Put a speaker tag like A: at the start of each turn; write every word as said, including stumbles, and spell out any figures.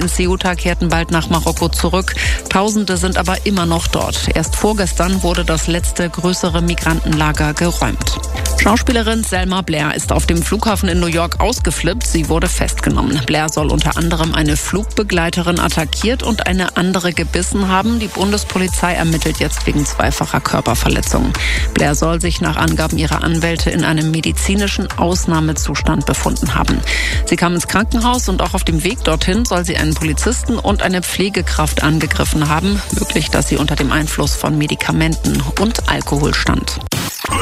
A: in Ceuta kehrten bald nach Marokko zurück. Tausende sind aber immer noch dort. Erst vorgestern wurde das letzte größere Migrantenlager geräumt. Schauspielerin Selma Blair ist auf dem Flughafen in New York ausgeflippt. Sie wurde festgenommen. Blair soll unter anderem eine Flugbegleiterin attackiert und eine andere gebissen haben. Die Bundespolizei ermittelt jetzt wegen zweifacher Körperverletzung. Blair soll sich nach Angaben ihrer Anwälte in einem medizinischen Ausnahmezustand befunden haben. Sie kam ins Krankenhaus und auch auf dem Weg dorthin soll sie einen Polizisten und eine Pflegekraft angegriffen haben. Möglich, dass sie unter dem Einfluss von Medikamenten und Alkohol stand.